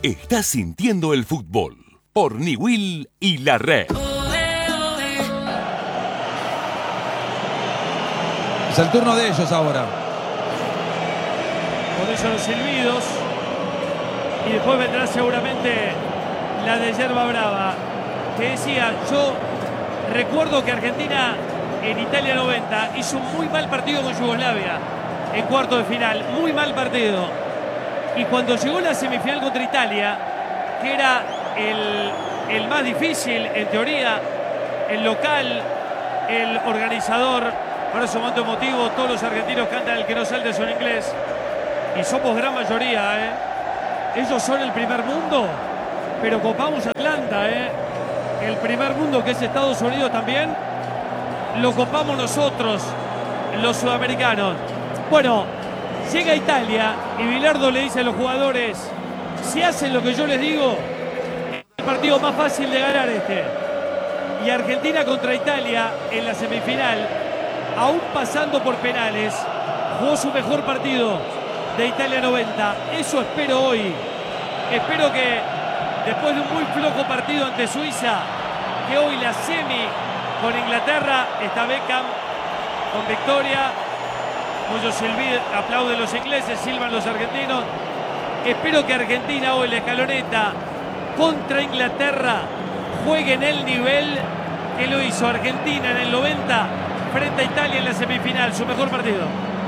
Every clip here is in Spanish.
Estás sintiendo el fútbol por Niwil y La Red. Es el turno de ellos ahora. Por eso los silbidos. Y después vendrá seguramente la de Yerba Brava. Que decía, yo recuerdo que Argentina en Italia 90 hizo un muy mal partido con Yugoslavia en cuarto de final. Muy mal partido. Y cuando llegó la semifinal contra Italia, que era el más difícil en teoría, el local, el organizador, por eso momento emotivo, todos los argentinos cantan El que no salte son inglés. Y somos gran mayoría, ¿eh? Ellos son el primer mundo, pero copamos Atlanta, ¿eh? El primer mundo, que es Estados Unidos también, lo copamos nosotros, los sudamericanos. Bueno, llega Italia y Bilardo le dice a los jugadores, si hacen lo que yo les digo, es el partido más fácil de ganar este. Y Argentina contra Italia en la semifinal, aún pasando por penales, jugó su mejor partido de Italia 90. Eso espero hoy. Espero que después de un muy flojo partido ante Suiza, que hoy la semi con Inglaterra, está Beckham con victoria. Muchos aplauden los ingleses, silban los argentinos. Espero que Argentina hoy, la escaloneta contra Inglaterra, juegue en el nivel que lo hizo Argentina en el 90 frente a Italia en la semifinal, su mejor partido.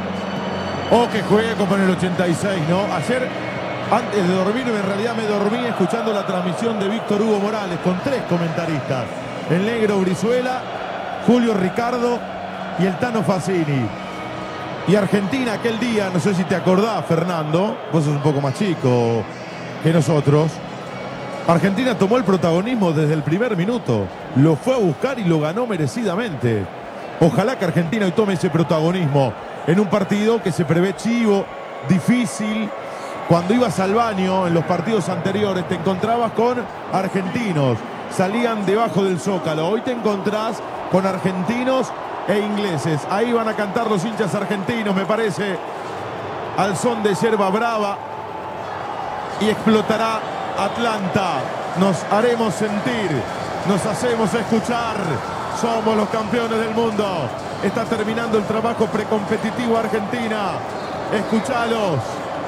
O que juegue como en el 86, ¿no? Ayer, antes de dormirme, en realidad me dormí escuchando la transmisión de Víctor Hugo Morales con 3 comentaristas. El negro Brizuela, Julio Ricardo y el Tano Facini. Y Argentina aquel día, no sé si te acordás, Fernando, vos sos un poco más chico que nosotros. Argentina tomó el protagonismo desde el primer minuto. Lo fue a buscar y lo ganó merecidamente. Ojalá que Argentina hoy tome ese protagonismo en un partido que se prevé chivo, difícil. Cuando ibas al baño en los partidos anteriores te encontrabas con argentinos, salían debajo del zócalo. Hoy te encontrás con argentinos e ingleses. Ahí van a cantar los hinchas argentinos, me parece, al son de Yerba Brava. Y explotará Atlanta. Nos haremos sentir, nos hacemos escuchar. Somos los campeones del mundo. Está terminando el trabajo precompetitivo Argentina. Escuchalos.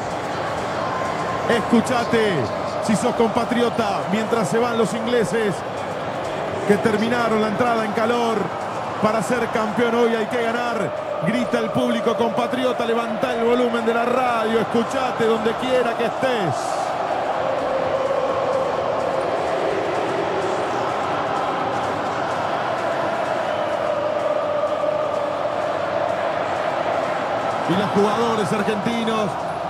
Escuchate. Si sos compatriota, mientras se van los ingleses que terminaron la entrada en calor. Para ser campeón hoy hay que ganar. Grita el público compatriota. Levanta el volumen de la radio. Escuchate donde quiera que estés. Y los jugadores argentinos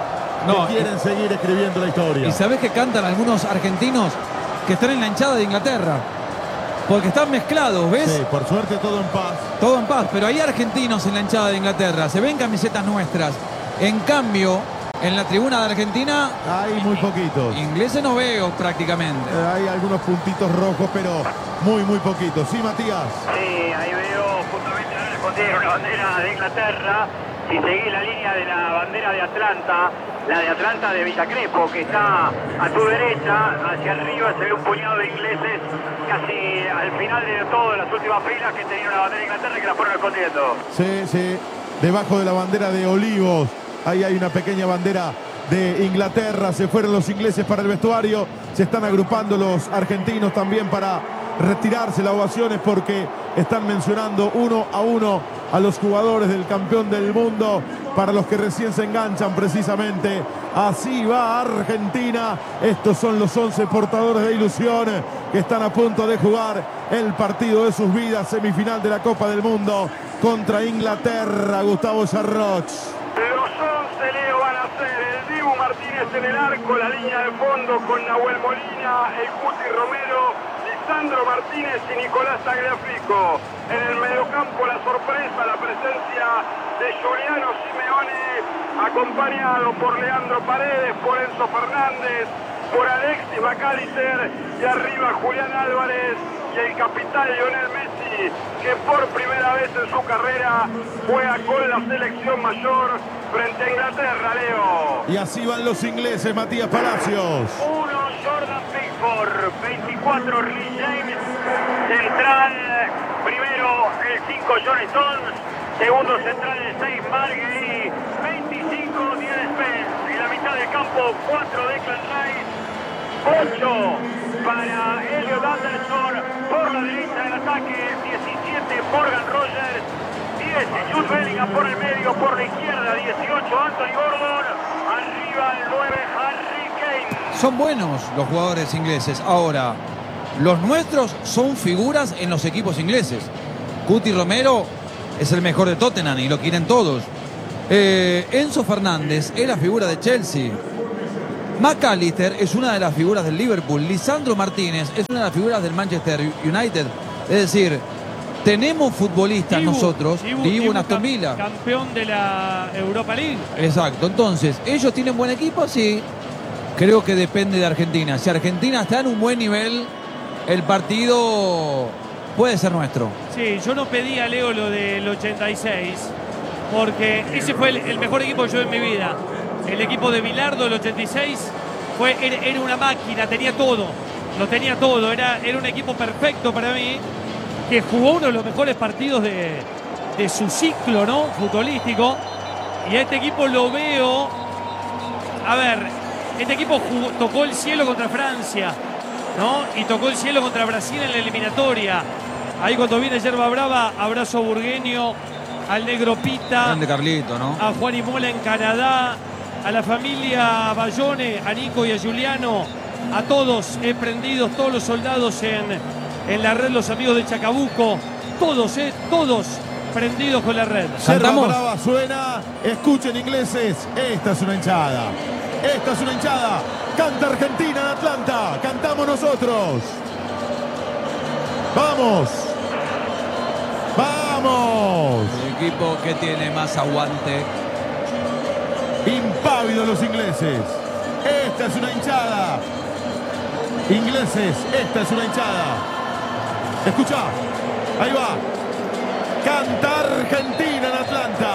que quieren seguir escribiendo la historia. ¿Y sabés que cantan algunos argentinos que están en la hinchada de Inglaterra? Porque están mezclados, ¿ves? Sí, por suerte todo en paz. Todo en paz, pero hay argentinos en la hinchada de Inglaterra. Se ven camisetas nuestras. En cambio, en la tribuna de Argentina hay muy poquitos. Ingleses no veo prácticamente. Hay algunos puntitos rojos, pero muy poquitos. ¿Sí, Matías? Sí, ahí veo justamente ahora esconder una bandera de Inglaterra. Si seguís la línea de la bandera de Atlanta, la de Atlanta de Villa Crespo, que está a tu derecha, hacia arriba se ve un puñado de ingleses casi al final de todo, las últimas filas, que tenían una bandera de Inglaterra y que la fueron escondiendo. Sí, debajo de la bandera de Olivos, ahí hay una pequeña bandera de Inglaterra. Se fueron los ingleses para el vestuario, se están agrupando los argentinos también para retirarse las ovaciones, porque están mencionando uno a uno a los jugadores del campeón del mundo, para los que recién se enganchan precisamente. Así va Argentina. Estos son los 11 portadores de ilusión que están a punto de jugar el partido de sus vidas, semifinal de la Copa del Mundo contra Inglaterra. Gustavo Sarroch. Los 11, Leo, van a ser el Dibu Martínez en el arco, la línea de fondo con Nahuel Molina, el Cuti Romero, Lisandro Martínez y Nicolás Tagliafico. En el mediocampo la sorpresa, la presencia de Giuliano Simeone, acompañado por Leandro Paredes, por Enzo Fernández, por Alexis McAllister, y arriba Julián Álvarez y el capitán Lionel Messi, que por primera vez en su carrera juega con la selección mayor frente a Inglaterra, Leo. Y así van los ingleses, Matías Palacios. 1-0 Jordan Pickford, 24 Lee James, central, primero el 5 John Stones, segundo central el 6 Marguerite, 25 10 Spence, en la mitad del campo 4 Declan Rice, 8 para Elliot Anderson, por la derecha del ataque 17 Morgan Rogers, 10 Jude Bellingham por el medio, por la izquierda 18 Anthony Gordon, arriba el 9 Harry Kane. Son buenos los jugadores ingleses. Ahora, los nuestros son figuras en los equipos ingleses. Cuti Romero es el mejor de Tottenham y lo quieren todos. Enzo Fernández es la figura de Chelsea. McAllister es una de las figuras del Liverpool. Lisandro Martínez es una de las figuras del Manchester United. Es decir, tenemos futbolistas nosotros. Dibu en Aston Villa, campeón de la Europa League. Exacto. Entonces, ¿ellos tienen buen equipo? Sí. Creo que depende de Argentina. Si Argentina está en un buen nivel, el partido puede ser nuestro. Sí, yo no pedí a Leo lo del 86, porque ese fue el mejor equipo que yo en mi vida. El equipo de Bilardo del 86 era una máquina, tenía todo, lo tenía todo. Era un equipo perfecto para mí, que jugó uno de los mejores partidos de su ciclo, ¿no?, futbolístico. Y a este equipo lo veo, a ver, este equipo tocó el cielo contra Francia, ¿no? Y tocó el cielo contra Brasil en la eliminatoria. Ahí cuando viene Yerba Brava, abrazo a Burgueño, al Negro Pita, Grande Carlito, ¿no? a Juan y Mola en Canadá, a la familia Bayone, a Nico y a Juliano, a todos prendidos, todos los soldados en la red, los amigos de Chacabuco, todos prendidos con la red. Yerba Brava suena, escuchen ingleses, esta es una hinchada. Esta es una hinchada. Canta Argentina en Atlanta. Cantamos nosotros. ¡Vamos! ¡Vamos! El equipo que tiene más aguante. Impávidos los ingleses. Esta es una hinchada. Ingleses, esta es una hinchada. Escucha. Ahí va. Canta Argentina en Atlanta.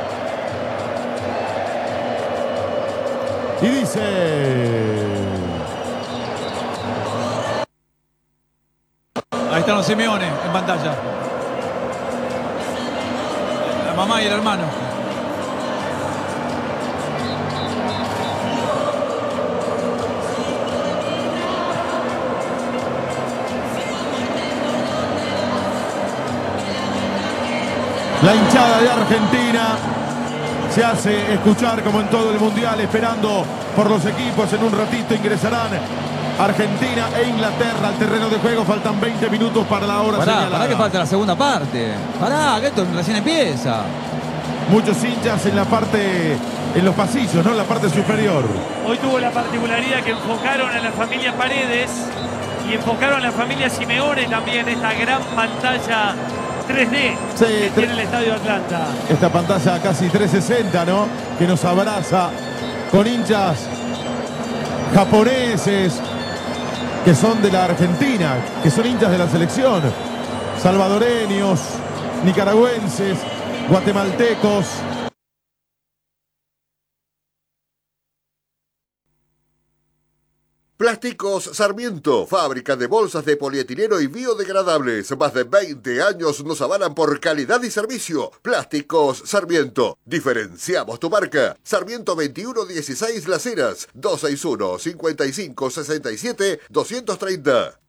Y dice... Ahí están los Simeone en pantalla. La mamá y el hermano. La hinchada de Argentina se hace escuchar como en todo el mundial, esperando por los equipos. En un ratito ingresarán Argentina e Inglaterra al terreno de juego. Faltan 20 minutos para la hora señalada. Pará que falta la segunda parte. Pará, que esto recién empieza. Muchos hinchas en los pasillos, ¿no? En la parte superior. Hoy tuvo la particularidad que enfocaron a la familia Paredes y enfocaron a la familia Simeone también, esta gran pantalla 3D que tiene el Estadio Atlanta. Esta pantalla casi 360, ¿no? Que nos abraza con hinchas japoneses que son de la Argentina, que son hinchas de la selección, salvadoreños, nicaragüenses, guatemaltecos. Plásticos Sarmiento, fábrica de bolsas de polietileno y biodegradables. Más de 20 años nos avalan por calidad y servicio. Plásticos Sarmiento. Diferenciamos tu marca. Sarmiento 2116 Las Heras, 261-5567-230.